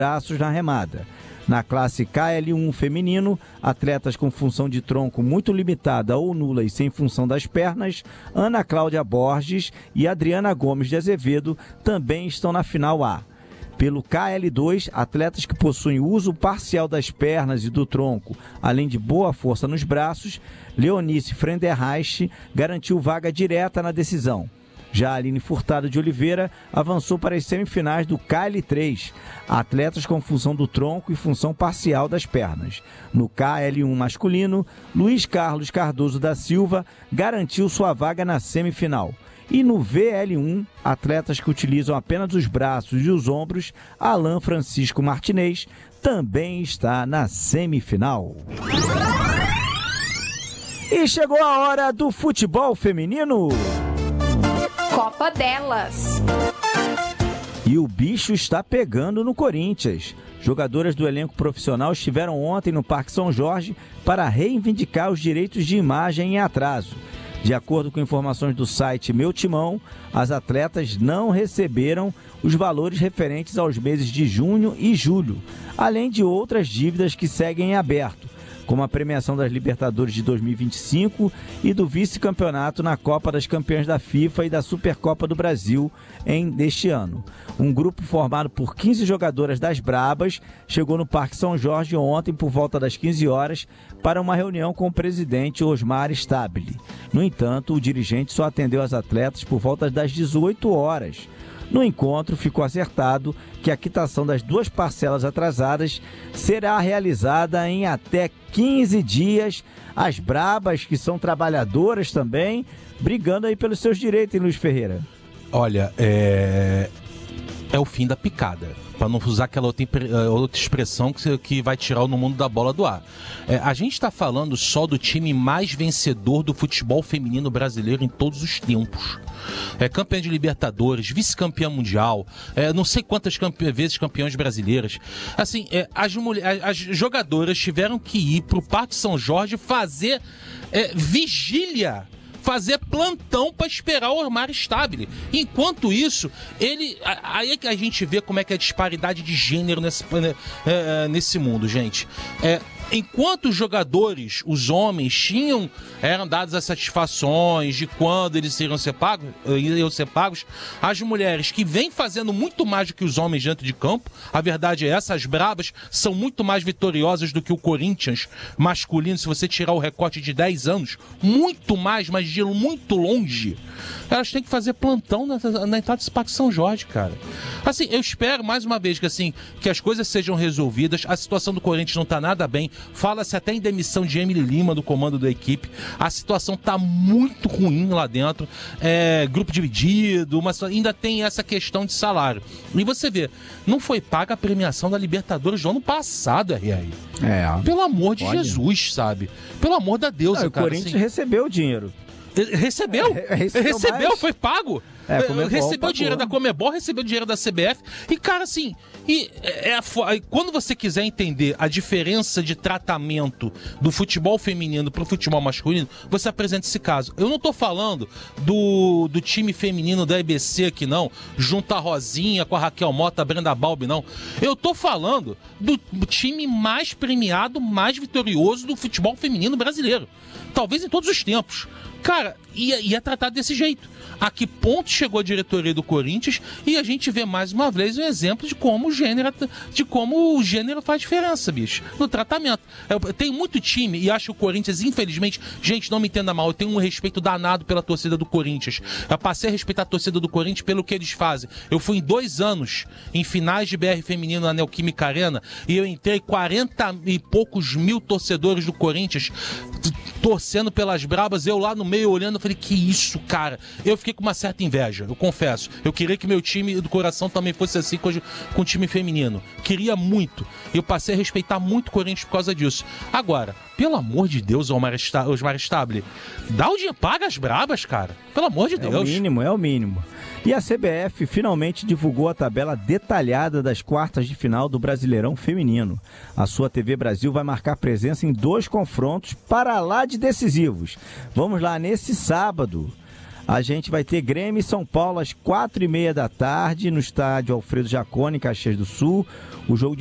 braços na remada. Na classe KL1 feminino, atletas com função de tronco muito limitada ou nula e sem função das pernas, Ana Cláudia Borges e Adriana Gomes de Azevedo também estão na final A. Pelo KL2, atletas que possuem uso parcial das pernas e do tronco, além de boa força nos braços, Leonice Frenderreich garantiu vaga direta na decisão. Já a Aline Furtado de Oliveira avançou para as semifinais do KL3, atletas com função do tronco e função parcial das pernas. No KL1 masculino, Luiz Carlos Cardoso da Silva garantiu sua vaga na semifinal. E no VL1, atletas que utilizam apenas os braços e os ombros, Alan Francisco Martinez também está na semifinal. E chegou a hora do futebol feminino. Copa delas. E o bicho está pegando no Corinthians. Jogadoras do elenco profissional estiveram ontem no Parque São Jorge para reivindicar os direitos de imagem em atraso. De acordo com informações do site Meu Timão, as atletas não receberam os valores referentes aos meses de junho e julho, além de outras dívidas que seguem em aberto, como a premiação das Libertadores de 2025 e do vice-campeonato na Copa das Campeãs da FIFA e da Supercopa do Brasil deste ano. Um grupo formado por 15 jogadoras das Brabas chegou no Parque São Jorge ontem por volta das 15 horas para uma reunião com o presidente Osmar Stabile. No entanto, o dirigente só atendeu as atletas por volta das 18 horas. No encontro, ficou acertado que a quitação das 2 parcelas atrasadas será realizada em até 15 dias. As Brabas, que são trabalhadoras também, brigando aí pelos seus direitos, hein, Luiz Ferreira? Olha, é o fim da picada, para não usar aquela outra expressão que vai tirar o no mundo da bola do ar. A gente está falando só do time mais vencedor do futebol feminino brasileiro em todos os tempos. Campeã de Libertadores, vice-campeã mundial, não sei quantas vezes campeãs brasileiras. Assim, as jogadoras tiveram que ir para o Parque São Jorge fazer vigília, fazer plantão para esperar o Osmar Stabile. Enquanto isso, aí é que a gente vê como é que é a disparidade de gênero nesse mundo, gente. Enquanto os jogadores, os homens, eram dadas as satisfações de quando eles iriam ser pagos, as mulheres que vêm fazendo muito mais do que os homens dentro de campo, a verdade é essa, as Brabas são muito mais vitoriosas do que o Corinthians masculino, se você tirar o recorte de 10 anos, muito mais, mas de muito longe. Elas têm que fazer plantão na entrada do Parque São Jorge, cara. Assim, eu espero, mais uma vez, que as coisas sejam resolvidas. A situação do Corinthians não tá nada bem. Fala-se até em demissão de Emily Lima do comando da equipe. A situação tá muito ruim lá dentro. Grupo dividido, mas ainda tem essa questão de salário. E você vê, não foi paga a premiação da Libertadores do ano passado, R.R. Pelo amor de Jesus, sabe? Pelo amor de Deus, cara. O Corinthians recebeu o dinheiro. Recebeu, foi pago. Recebeu o dinheiro da Conmebol, recebeu o dinheiro da CBF. E, cara, assim, quando você quiser entender a diferença de tratamento do futebol feminino pro futebol masculino, você apresenta esse caso. Eu não tô falando do time feminino da EBC aqui, não, junto a Rosinha com a Raquel Mota, a Brenda Balbi, não. Eu tô falando do time mais premiado, mais vitorioso do futebol feminino brasileiro. Talvez em todos os tempos. Cara, e é tratado desse jeito. A que ponto chegou a diretoria do Corinthians, e a gente vê mais uma vez um exemplo de como o gênero faz diferença, bicho, no tratamento. Tem muito time, e acho que o Corinthians, infelizmente, gente, não me entenda mal, eu tenho um respeito danado pela torcida do Corinthians. Eu passei a respeitar a torcida do Corinthians pelo que eles fazem. Eu fui em 2 anos em finais de BR feminino na Neoquímica Arena, e eu entrei 40 e poucos mil torcedores do Corinthians torcendo pelas Brabas, eu lá no meio olhando, eu falei, que isso, cara? Eu fiquei com uma certa inveja, eu confesso. Eu queria que meu time do coração também fosse assim com o time feminino. Queria muito. Eu passei a respeitar muito o Corinthians por causa disso. Agora, pelo amor de Deus, Osmar Stabile, dá o dinheiro, paga as Brabas, cara. Pelo amor de Deus. É o mínimo. E a CBF finalmente divulgou a tabela detalhada das quartas de final do Brasileirão Feminino. A sua TV Brasil vai marcar presença em 2 confrontos para lá de decisivos. Vamos lá, nesse sábado, a gente vai ter Grêmio e São Paulo às 4h30 da tarde no estádio Alfredo Jaconi, em Caxias do Sul. O jogo